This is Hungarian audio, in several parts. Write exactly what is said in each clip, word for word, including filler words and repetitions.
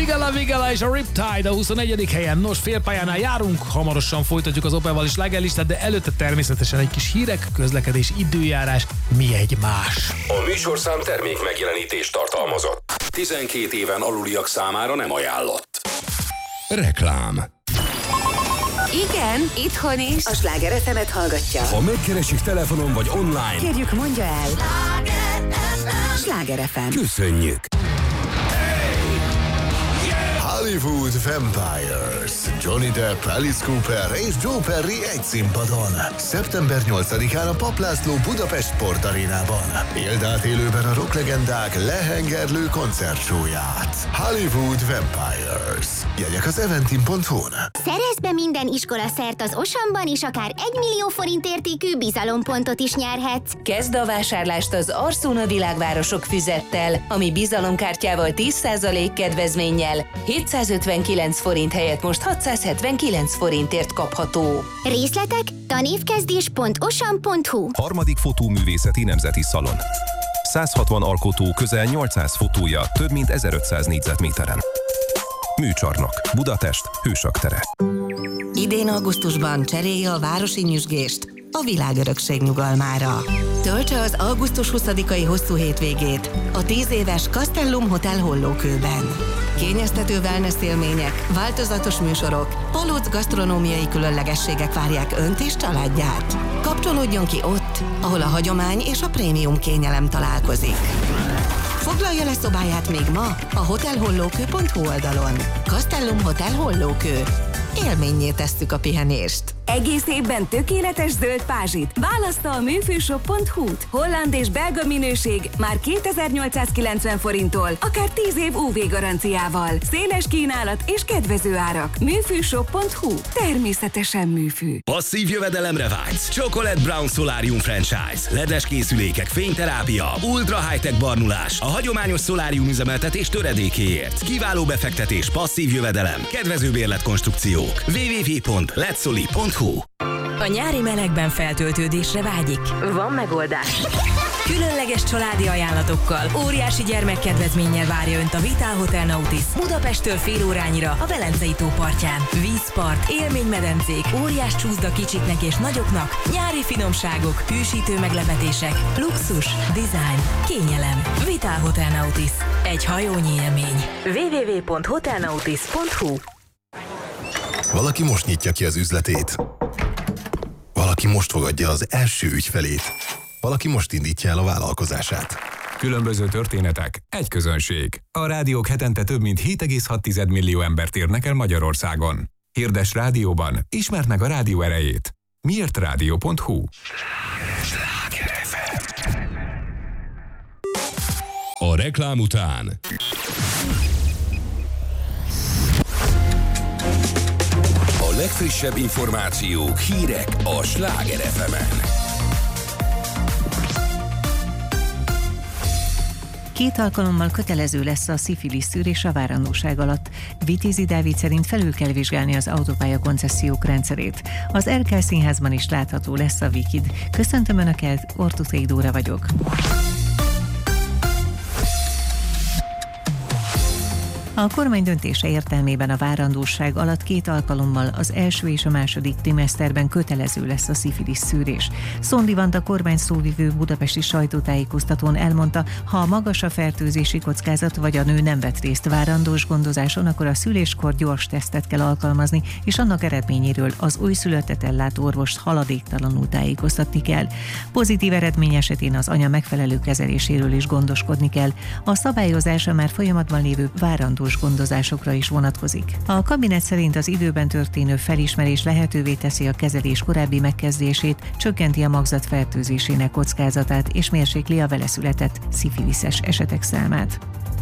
Sigala Vigala és a Riptide a huszonegyedik helyen. Nos, félpályánál járunk, hamarosan folytatjuk az Opelval is slágerlistát, de előtte természetesen egy kis hírek, közlekedés, időjárás, mi egymás. A műsorszám termék megjelenítést tartalmazott. tizenkét éven aluliak számára nem ajánlott. Reklám. Igen, itthon is. A Sláger ef emet hallgatja. Ha megkeresik telefonon vagy online, kérjük, mondja el. Sláger ef em. Köszönjük. Hollywood Vampires. Johnny Depp, Alice Cooper és Joe Perry egy színpadon. szeptember nyolcadikán a Papp László Budapest Sportarénában. Éld át élőben a rocklegendák lehengerlő koncertsóját. Hollywood Vampires. Jegyek az eventim pont hu-n. Szerezz be minden iskola szert az Osamban, és akár egy millió forint értékű bizalompontot is nyerhetsz. Kezd a vásárlást az Arsona Világvárosok füzettel, ami bizalomkártyával tíz százalék kedvezménnyel hétszázötvenkilenc forint helyett most hatszázhetvenkilenc forintért kapható. Részletek tanévkezdés pont osam pont hu. Harmadik fotóművészeti nemzeti szalon. száz hatvan alkotó, közel nyolcszáz fotója, több mint ezerötszáz négyzetméteren. Műcsarnok, Budapest, Hősök tere. Idén augusztusban cserélje a városi nyüzsgést a világörökség nyugalmára. Töltse az augusztus huszadikai hosszú hétvégét a tíz éves Castellum Hotel Hollókőben. Kényeztető wellness élmények, változatos műsorok, palóc gasztronómiai különlegességek várják Önt és családját. Kapcsolódjon ki ott, ahol a hagyomány és a prémium kényelem találkozik. Foglalja le szobáját még ma a hotelhollókő pont hu oldalon. Castellum Hotel Hollókő. Élménnyé tesszük a pihenést. Egész évben tökéletes zöld pázsit. Választa a műfűshop pont hu-t. Holland és belga minőség már kétezer-nyolcszázkilencven forinttól, akár tíz év ú vé garanciával. Széles kínálat és kedvező árak. műfűshop pont hu. Természetesen műfű. Passzív jövedelemre vágysz. Chocolate Brown Solarium Franchise. Ledes készülékek, fényterápia, ultra high-tech barnulás. A hagyományos szolárium üzemeltetés töredékéért. Kiváló befektetés, passzív jövedelem, kedvező bérletkonstrukciók. double-u double-u double-u pont letsoli pont hu. A nyári melegben feltöltődésre vágyik? Van megoldás. Különleges családi ajánlatokkal, óriási gyermekkedvezménnyel várja Önt a Vitál Hotel Nautis Budapesttől fél órányira a Velencei tó partján. Vízpart, élménymedencék, óriás csúszda kicsiknek és nagyoknak, nyári finomságok, hűsítő meglepetések, luxus, design, kényelem. Vitál Hotel Nautis. Egy hajónyi élmény. double-u double-u double-u pont hotelnautis pont hu. Valaki most nyitja ki az üzletét. Valaki most fogadja az első ügyfelét. Valaki most indítja el a vállalkozását. Különböző történetek, egy közönség. A rádiók hetente több mint hét egész hat millió embert érnek el Magyarországon. Hirdes rádióban, ismerd meg a rádió erejét. Miért rádió pont hu. A reklám után a legfrissebb információk, hírek a Sláger ef emen. Két alkalommal kötelező lesz a szifilisz szűrés a várandóság alatt. Vitézi Dávid szerint felül kell vizsgálni az autópálya koncesziók rendszerét. Az Erkel Színházban is látható lesz a Vikid. Köszöntöm Önöket, Ortuszék Dóra vagyok. A kormány döntése értelmében a várandóság alatt két alkalommal az első és a második trimeszterben kötelező lesz a szifilisz szűrés. Szondi Vanda kormány szóvivő budapesti sajtótájékoztatón elmondta, ha magas a fertőzési kockázat vagy a nő nem vett részt várandós gondozáson, akkor a szüléskor gyors tesztet kell alkalmazni, és annak eredményéről az újszülöttet ellátó orvost haladéktalanul tájékoztatni kell. Pozitív eredmény esetén az anya megfelelő kezeléséről is gondoskodni kell. A szabályozása már folyamatban lévő várandós gondozásokra is vonatkozik. A kabinet szerint az időben történő felismerés lehetővé teszi a kezelés korábbi megkezdését, csökkenti a magzat fertőzésének kockázatát és mérsékli a vele született szifiliszes esetek számát.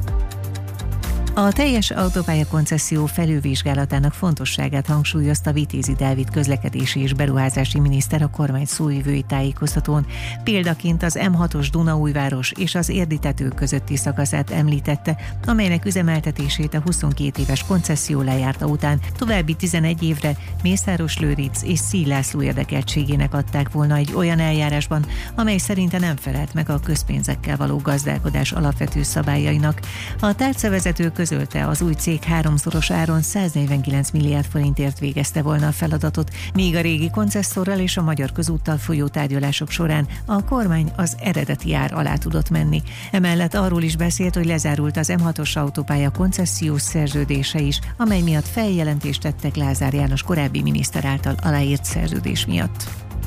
A teljes autópálya koncesszió felülvizsgálatának fontosságát hangsúlyozta Vitézi Dávid közlekedési és beruházási miniszter a kormány szóvivői tájékoztatón. Példaként az M hatos Dunaújváros és az Érdi-tető közötti szakaszát említette, amelynek üzemeltetését a huszonkét éves koncesszió lejárta után további tizenegy évre Mészáros Lőric és Szíj László érdekeltségének adták volna egy olyan eljárásban, amely szerinte nem felelt meg a közpénzekkel való gazdálkodás alapvető szabályainak. A tárcavezető között közölte, az új cég háromszoros áron száznegyvenkilenc milliárd forintért végezte volna a feladatot, míg a régi koncesszorral és a Magyar Közúttal folyó tárgyalások során a kormány az eredeti ár alá tudott menni. Emellett arról is beszélt, hogy lezárult az em hatos autópálya koncesziós szerződése is, amely miatt feljelentést tettek Lázár János korábbi miniszter által aláírt szerződés miatt.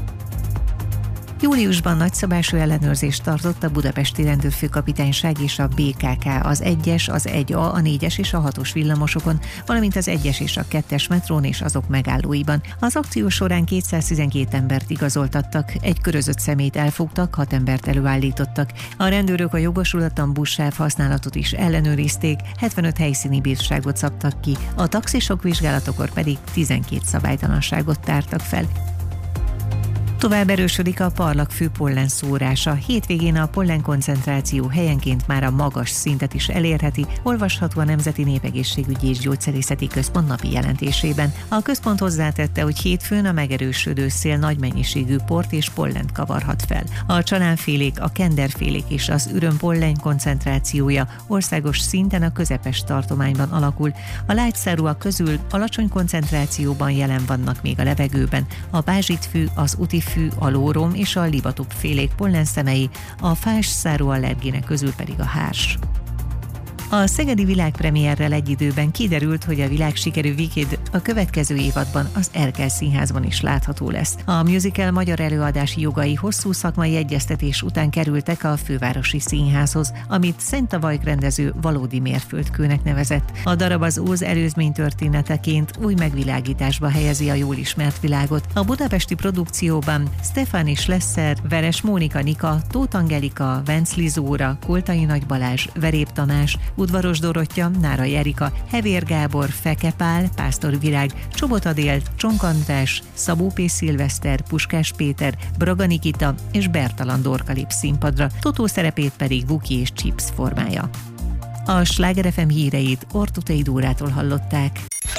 Júliusban nagyszabású ellenőrzést tartott a budapesti rendőrfőkapitányság és a bé ká ká az egyes, az egy á, a négyes és a hatos villamosokon, valamint az egyes és a kettes metrón és azok megállóiban. Az akció során kétszáztizenkét embert igazoltattak, egy körözött személyt elfogtak, hat embert előállítottak. A rendőrök a jogosulatlan buszsáv használatot is ellenőrizték, hetvenöt helyszíni bírságot szabtak ki, a taxisok vizsgálatokor pedig tizenkét szabálytalanságot tártak fel. Tovább erősödik a parlagfű pollenszórása. Hétvégén a pollenkoncentráció helyenként már a magas szintet is elérheti, olvasható a Nemzeti Népegészségügyi és Gyógyszerészeti Központ napi jelentésében. A központ hozzátette, hogy hétfőn a megerősödő szél nagy mennyiségű port és pollent kavarhat fel. A csalánfélék, a kenderfélék és az üröm pollen koncentrációja országos szinten a közepes tartományban alakul. A lágyszárúak közül alacsony koncentrációban jelen vannak még a levegőben a pázsitfű, az utifű, a lórom és a libatop félék pollenszemei, a fás szárú allergének közül pedig a hárs. A szegedi világpremierrel egy időben kiderült, hogy a világsikerű Wicked a következő évadban az Erkel Színházban is látható lesz. A musical magyar előadási jogai hosszú szakmai egyeztetés után kerültek a Fővárosi Színházhoz, amit Szent Vajk rendező valódi mérföldkőnek nevezett. A darab az Óz előzmény történeteként új megvilágításba helyezi a jól ismert világot. A budapesti produkcióban Stefani Schlesser, Veres Mónika Nika, Tóth Angelika, Vencli Zóra, Koltai Nagy Balázs, Verép Tamás, Udvaros Dorottya, Nárai Erika, Hevér Gábor, Feke Pál, Pásztor Virág, Csobot Adél, Csonk András, Szabó P. Szilveszter, Puskás Péter, Braga Nikita és Bertalan Dorka lép színpadra, Totó szerepét pedig Vuki és Chips formálja. A Sláger ef em híreit Ortutei Dórától hallották.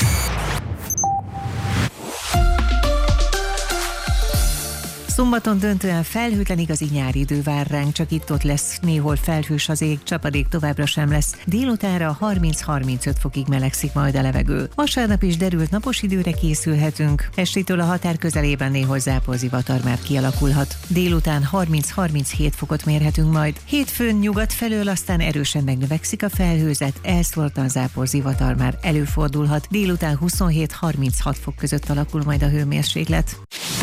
Szombaton döntően felhőtlen igazi nyári idő vár ránk, csak itt-ott lesz néhol felhős az ég, csapadék továbbra sem lesz. Délutánra harminc-harmincöt fokig melegszik majd a levegő. Vasárnap is derült napos időre készülhetünk. Estétől a határ közelében néhol záporzivatar már kialakulhat. Délután harminc-harminchét fokot mérhetünk majd. Hétfőn nyugat felől aztán erősen megnövekszik a felhőzet, elszórtan záporzivatar már előfordulhat. Délután huszonhét-harminchat fok között alakul majd a hőmérséklet.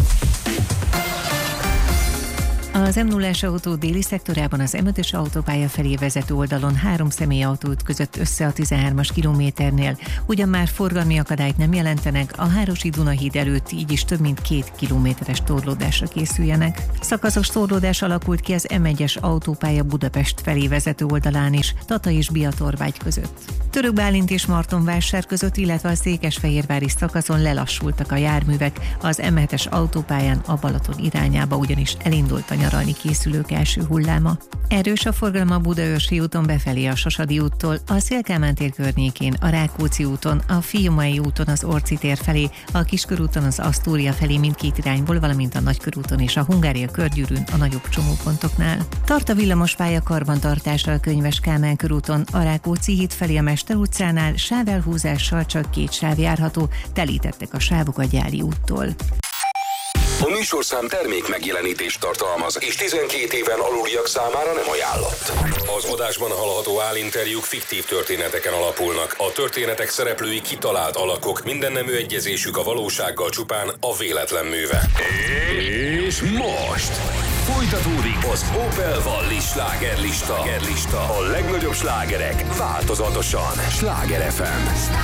Az em nullás autó déli szektorában az em ötös autópálya felé vezető oldalon három személyautó ütközött össze a tizenhármas kilométernél. Ugyan már forgalmi akadályt nem jelentenek, a Hárosi Dunahíd előtt így is több mint két kilométeres torlódásra készüljenek. Szakaszos torlódás alakult ki az em egyes autópálya Budapest felé vezető oldalán is, Tata és Biatorvágy között. Török Bálint és Martonvásár között, illetve a székesfehérvári szakaszon lelassultak a járművek, az em hetes autópályán a Balaton irányába ugyanis elindult a nyaralni készülők első hulláma. Erős a forgalom a Budaörsi úton befelé a Sasadi úttól, a Széll-Kálmán tér környékén, a Rákóczi úton, a Fiumai úton az Orci tér felé, a Kiskörúton az Asztória felé mindkét irányból, valamint a Nagykörúton és a Hungária körgyűrűn a nagyobb csomópontoknál. Tart a villamospálya karbantartásra a Könyves Kálmán körúton, a Rákóczi híd felé a Mester utcánál sávelhúzással csak két sáv járható, telítettek a sávok a Gyáli úttól. A műsorszám termék megjelenítést tartalmaz, és tizenkét éven aluliak számára nem ajánlott. Az adásban hallható állinterjúk fiktív történeteken alapulnak. A történetek szereplői kitalált alakok, minden nemű egyezésük a valósággal csupán a véletlen műve. És most folytatódik az Opel Vallis slágerlista. A legnagyobb slágerek változatosan. Sláger ef em.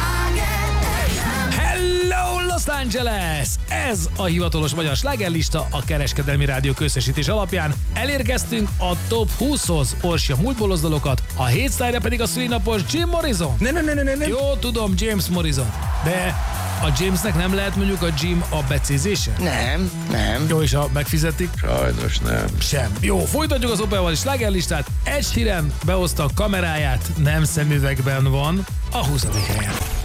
Hello Los Angeles! Ez a hivatalos magyar slágerlista a Kereskedelmi Rádió közösítés alapján. Elérkeztünk a top húszhoz, Orsia múltbolozdalokat, a hétszájra pedig a szülinapos Jim Morrison. Ne, ne, ne, ne, ne. Jó, tudom, James Morrison. De a Jamesnek nem lehet mondjuk a Jim a becézése? Nem, nem. Jó, és ha megfizetik? Sajnos nem. Sem. Jó, folytatjuk az Opel Vallis slágerlistát. Ed Sheeran behozta a kameráját, nem szemüvegben van, a huszadik helyen.